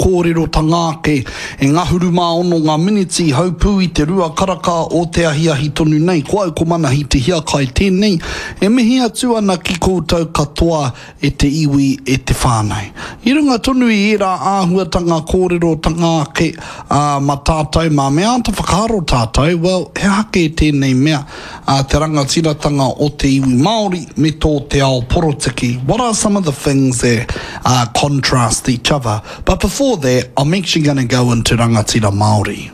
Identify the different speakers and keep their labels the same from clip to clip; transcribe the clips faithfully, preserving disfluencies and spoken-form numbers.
Speaker 1: kōrero tangāke e ngahuru mā ono ngā miniti haupū i te rua karaka o te ahiahi tonu nei. Ko au ko mana hi te hiakai tēnei. E mihi atu ana ki koutou katoa e te iwi e te whānau. I runga tonu i era āhuatanga kōrero tangāke uh, ma tātou mā mea anta whakaro tātou. Well, he hake tēnei mea uh, te rangatiratanga o te iwi Māori me tō te ao porotiki. What are some of the things that uh, contrast each other? But before that, I'm actually going to go into rangatira Māori.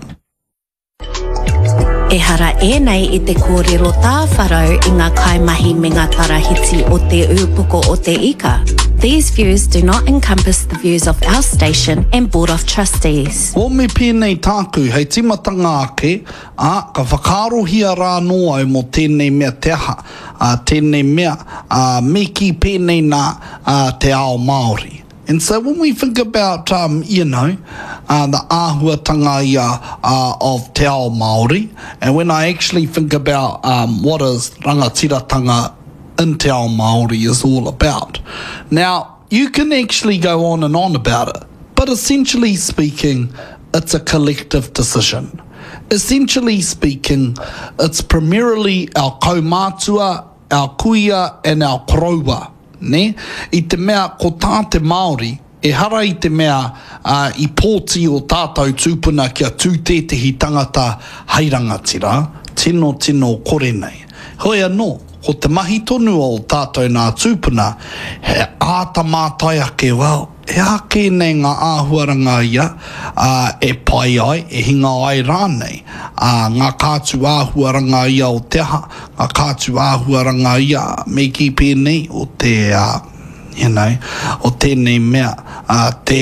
Speaker 2: E hara e nei i te kōrero tā wharau i ngā kaimahi me ngā tarahiti o te ūpuko o te ika. These views do not encompass the views of our station and Board of Trustees.
Speaker 1: O me pēnei tāku, hei timatanga ake, a, ka whakaarohia rā noa au mo tēnei mea te aha, a, tēnei mea, a, me ki pēnei nā a, te ao Māori. And so when we think about, um, you know, uh, the āhuatanga ia uh, of te ao Māori, and when I actually think about um, what is rangatiratanga in te ao Māori is all about. Now, you can actually go on and on about it, but essentially speaking, it's a collective decision. Essentially speaking, it's primarily our kaumātua, our kuia, and our koroua. Ne? I te mea ko tā te Māori, e hara i te mea uh, i pōti o tātou tūpuna kia tūtetehi tangata hairangatira, tino tino kore nei. Hoi anō, ko te mahi tonu o tātou nā tūpuna, he āta mātai ake, well, e ake nei ngā āhuaranga ia, uh, e pai ai, e hinga ai rānei, uh, ngā kātu āhuaranga ia o te aha, ngā kātu āhuaranga ia me ki pēnei o te, uh, you know, o tēnei mea, uh, te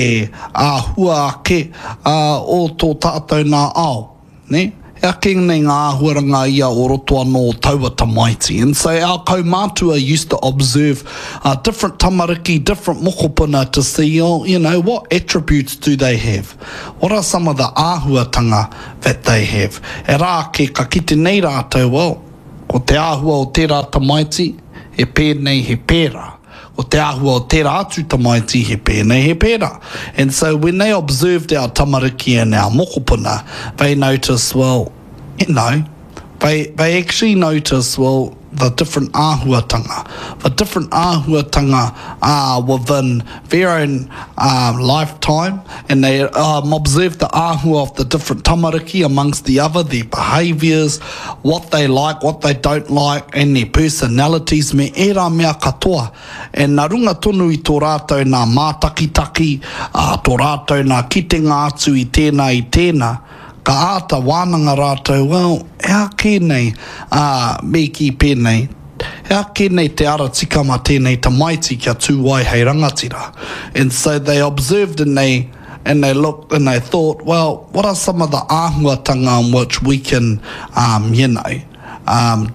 Speaker 1: āhua ake uh, o tō tātou nā ao, ne? E ake nei ngā āhuaranga ia o roto anō taua tamaiti. And so our kaumātua used to observe uh, different tamariki, different mokopuna to see, oh, you know, what attributes do they have? What are some of the āhuatanga that they have? E rā ke ka kite nei rātou, well, ko te āhua o tērā tamaiti, he pēnei he pērā. O te āhua o tērā atu tamaiti, he pēnei he pērā. And so when they observed our tamariki and our mokopuna, they noticed, well, you know, they, they actually noticed, well, the different āhuatanga. The different āhuatanga are within their own um, lifetime, and they um, observe the āhua of the different tamariki amongst the other, their behaviours, what they like, what they don't like, and their personalities, me era mea katoa. And nā runga tonu i tō rātou nā mātakitaki, uh, tō rātou nā kitenga atu i tēnā i tēnā, ka āta wānanga rātou, well, ea kēnei uh, me ki pēnei, ea kēnei te ara tika ma tēnei ta maiti kia tūwai hei rangatira. And so they observed and they, and they looked and they thought, well, what are some of the āhuatanga in which we can, um, you know, um,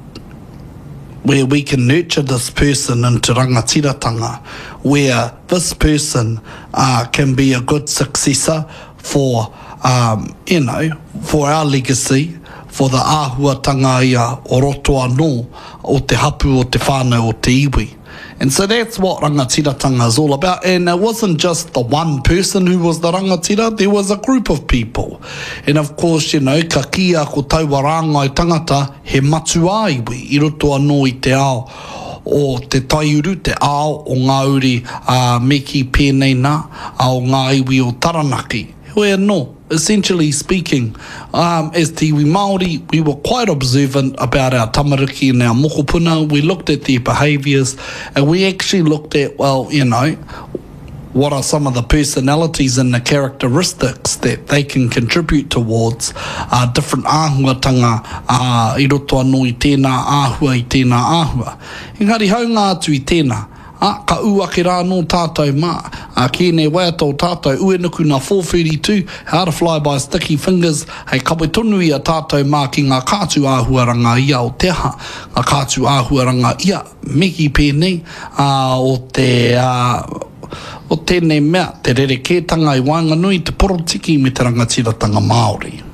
Speaker 1: where we can nurture this person into rangatiratanga, where this person uh, can be a good successor for Um, you know, for our legacy, for the āhuatanga ia o roto anō o te hapu o te whānau o te iwi. And so that's what rangatiratanga is all about. And it wasn't just the one person who was the rangatira, there was a group of people. And of course, you know, ka kia ko taua rāngai tangata he matua iwi, i roto anō i te ao o te taiuru, te ao o ngā uri uh, me ki pēnei nā, o ngā iwi o Taranaki. Hoi anō. Essentially speaking, um, as te iwi Māori, we were quite observant about our tamariki and our mokopuna. We looked at their behaviours, and we actually looked at, well, you know, what are some of the personalities and the characteristics that they can contribute towards uh, different āhuatanga uh, i roto anō i tēnā āhua i tēnā āhua. Engari haunga atu i tēnā. Ah, ka uake rā no tātou mā. Ah, kēnei waiata o tātou uenuku nā four thirty-two, how to fly by sticky fingers, hei kawe tonu ia tātou mā ki ngā kātu āhuaranga ia o te aha, ngā kātu āhuaranga ia, meki pēnei, ah, o te, ah, o tēnei mea, te rerekētanga i Wainganui, te porotiki me te rangatiratanga Māori.